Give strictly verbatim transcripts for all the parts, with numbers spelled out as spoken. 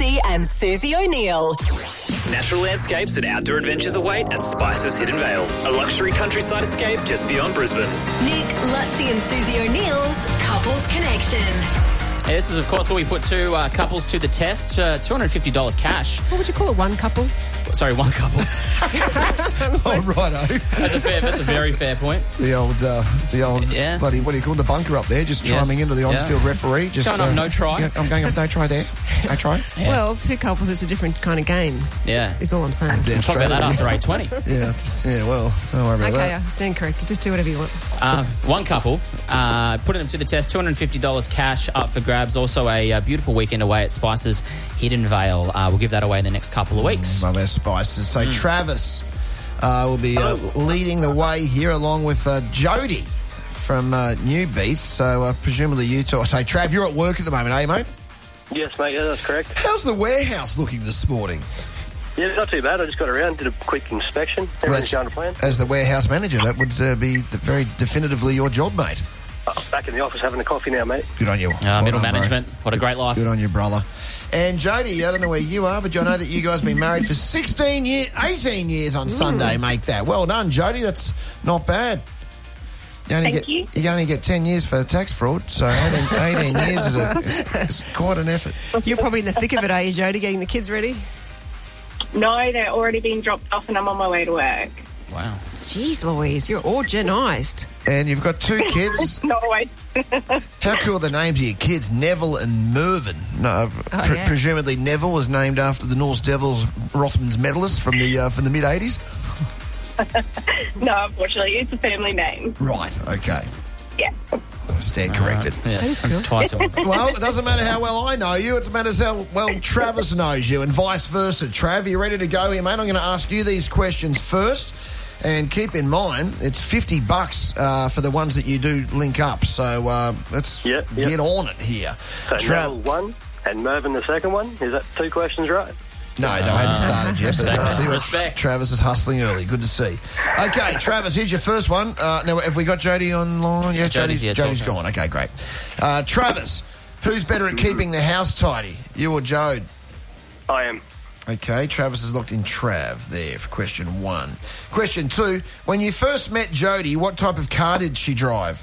Jody and Susie O'Neill. Natural landscapes and outdoor adventures await at Spices Hidden Vale, a luxury countryside escape just beyond Brisbane. Nick, Lutzi and Susie O'Neill's Couples Connection. Yeah, this is, of course, where we put two uh, couples to the test. Uh, two hundred fifty dollars cash. What would you call it? One couple? Sorry, one couple. Oh, righto. That's a, fair, that's a very fair point. The old, uh, the old, Yeah. bloody, what do you call it, the bunker up there, just Yes. chiming into the Yeah. on-field referee. Just Going up no try. Yeah, I'm going up no try there. No try. Yeah. Well, two couples is a different kind of game, Yeah. is all I'm saying. Yeah, We'll talk about that Australia. after eight twenty. Yeah, it's- yeah, well, don't worry about Okay, that. I stand corrected. Just do whatever you want. Uh, one couple, uh, putting them to the test, two hundred fifty dollars cash up for grabs. Also a uh, beautiful weekend away at Spices Hidden Vale. Uh, we'll give that away in the next couple of weeks. Love our spices. So Travis uh, will be uh, leading the way here along with uh, Jody from uh, Newbeath. So uh, presumably you two... So, Trav, you're at work at the moment, are you, mate? Yes, mate, yeah, that's correct. How's the warehouse looking this morning? Yeah, not too bad. I just got around, did a quick inspection. Everything's going to plan. As the warehouse manager, that would uh, be the, very definitively your job, mate. Oh, back in the office having a coffee now, mate. Good on you. Uh, Well middle done, bro. management. What a great life. Good on you, brother. And Jody, I don't know where you are, but I know that you guys have been married for sixteen years, eighteen years on Sunday, make that. Well done, Jody. That's not bad. You only Thank get, you. You only get ten years for tax fraud, so eighteen, eighteen years is, a, is, is quite an effort. You're probably in the thick of it, are you, Jody, getting the kids ready? No, they're already being dropped off and I'm on my way to work. Wow. Jeez Louise, you're organised. And you've got two kids. No, wait. How cool are the names of your kids, Neville and Mervyn? No, Oh, pre- yeah. presumably Neville was named after the Norse Devils Rothmans medalist from the uh, from the mid eighties. No, unfortunately, it's a family name. Right. Okay. Yeah. I stand corrected. Yes, That is that's cool. twice a week. Well, it doesn't matter how well I know you, it matters how well Travis knows you, and vice versa. Trav, are you ready to go here, mate? I'm going to ask you these questions first, and keep in mind, it's fifty bucks uh, for the ones that you do link up, so uh, let's Yep, yep. get on it here. So Trav- Neville one and Mervyn the second one. Is that two questions right? No, they haven't started yet, but I Respect. see what Respect. Travis is hustling early. Good to see. Okay, Travis, here's your first one. Uh, now, have we got Jody online? Yeah, Jody's- yeah, it's Jody's all gone. Okay, great. Uh, Travis, who's better at keeping the house tidy, you or Jode? I am. Okay, Travis has looked in Trav there for question one. Question two, when you first met Jody, what type of car did she drive?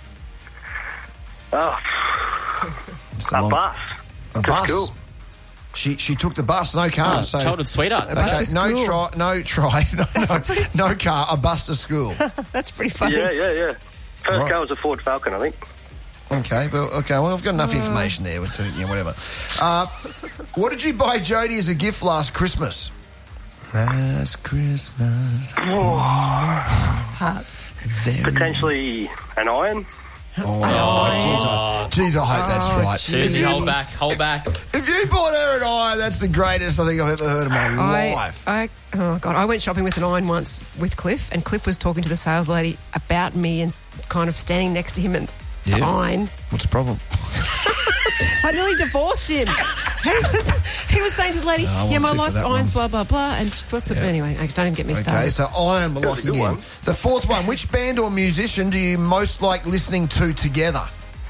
Oh, It's a long- bus. A To bus. school. She she took the bus, no car. Oh, so childhood sweetheart. bus okay, to no school. try, no try, no, no, no car, a bus to school. That's pretty funny. Yeah, yeah, yeah. First Right. car was a Ford Falcon, I think. Okay, well, okay, well, I've got enough information there with, yeah, whatever. Uh, what did you buy Jody as a gift last Christmas? Last Christmas. Heart. Very- Potentially an iron. Oh, jeez, I, geez, I hope that's Oh, right. Susie, If you- hold back, hold back. If you bought her an iron, that's the greatest I think I've ever heard in my I, life. I, oh God, I went shopping with an iron once with Cliff, and Cliff was talking to the sales lady about me and kind of standing next to him and the Yeah. iron. What's the problem? I nearly divorced him. He was, he was saying to the lady, No, I yeah, won't my sit for life that irons, one. blah, blah, blah. And what's it? Yeah. Anyway, okay, don't even get me Okay, started. so iron we're That was a locking good in. one. The fourth one, which band or musician do you most like listening to together?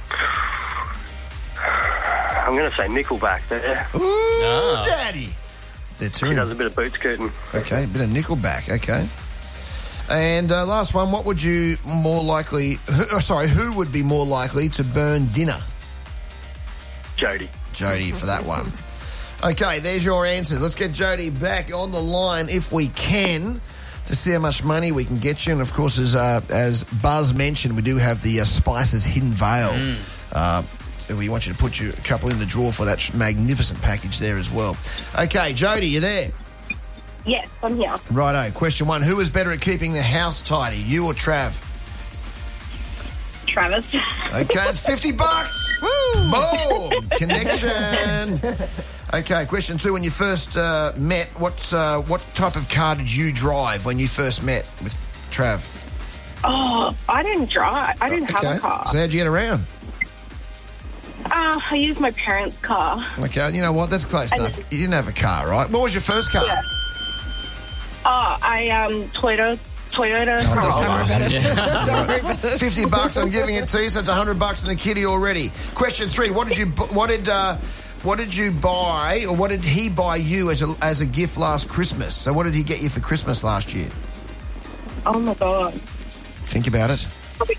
I'm going to say Nickelback there. Ooh, Ah. daddy. They're He two. does a bit of boot scooting. Okay, a bit of Nickelback, okay. And uh, last one, what would you more likely... Who, oh, sorry, who would be more likely to burn dinner? Jody. Jody for that one. Okay, there's your answer. Let's get Jody back on the line if we can to see how much money we can get you. And, of course, as uh, as Buzz mentioned, we do have the uh, Spices Hidden Vale. Mm. Uh, we want you to put you a couple in the drawer for that magnificent package there as well. Okay, Jody, you there? Yes, I'm here. Righto. Question one. Who is better at keeping the house tidy, you or Trav? Travis. Okay, it's fifty bucks. Woo! Boom! Connection. Okay, question two. When you first uh, met, what's uh, what type of car did you drive when you first met with Trav? Oh, I didn't drive. I didn't okay. have a car. So how'd you get around? Uh, I used my parents' car. Okay, you know what? That's close And- enough. You didn't have a car, right? What was your first car? Yeah. Oh, I, um, Toyota, Toyota Oh, it doesn't Corolla. matter. Don't worry about it. Fifty bucks. I'm giving it to you. So it's a hundred bucks in the kitty already. Question three. What did you? What did? Uh, what did you buy, or what did he buy you as a, as a gift last Christmas? So what did he get you for Christmas last year? Oh, my God. Think about it.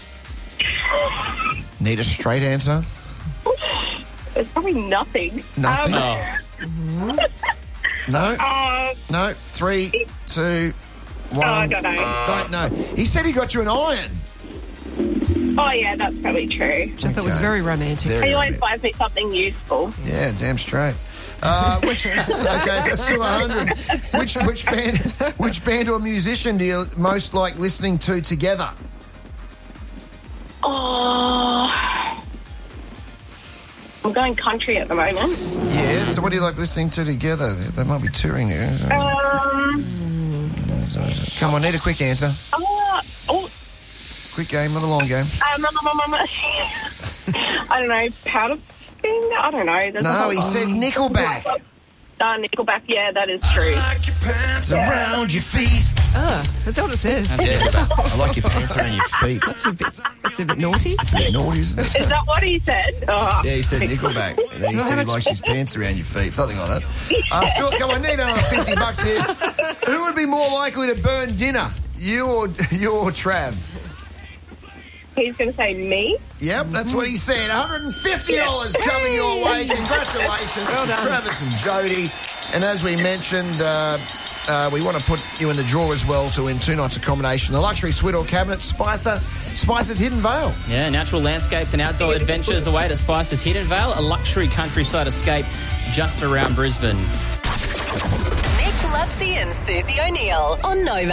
Need a straight answer? It's probably nothing. Nothing? Um, No? uh, No? Three, two, one. Oh, I don't know. Don't know. He said he got you an iron. oh, yeah, that's probably true. Which I thought was Okay. very romantic. Very He always romantic. buys me something useful. Yeah, damn straight. Uh, which okay, so that's still a hundred. Which which band which band or musician do you most like listening to together? Oh, I'm going country at the moment. Yeah. So what do you like listening to together? They might be touring here. Um, Come on, need a quick answer. uh, oh, Quick game, not a long game. um, um, um, um, I don't know, powder thing? I don't know. There's a No, whole- he said Nickelback. Uh, Nickelback, yeah, that is true. Like your pants around your feet. Oh, that's what it says. Yeah, I like your pants around your feet. That's a bit, that's a bit naughty. It's a bit naughty, isn't it? Is that what he said? Oh. Yeah, he said Nickelback. And then he said he likes his pants around your feet, something like that. Uh, still, come on, need another fifty bucks here. Who would be more likely to burn dinner, you or you or Trav? He's going to say me. Yep, that's what he said. one hundred fifty dollars coming your way. Congratulations to Travis and Jody. And as we mentioned, uh, uh, we want to put you in the draw as well to win two nights accommodation, the luxury suite or cabinet, Spicer, Spicer's Hidden Vale. Yeah, natural landscapes and outdoor adventures away to Spice's Hidden Vale, a luxury countryside escape just around Brisbane. Nick Lutzi and Susie O'Neill on Nova.